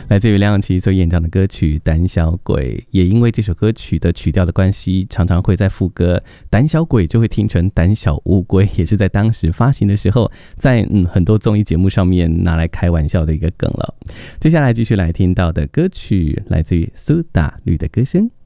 来自于梁咏琪所演唱的歌曲《胆小鬼》，也因为这首歌曲的曲调的关系，常常会在副歌胆小鬼就会听成胆小乌龟，也是在当时发行的时候，在很多综艺节目上面拿来开玩笑的一个梗了。接下来继续来听到的歌曲来自于苏打绿的歌声。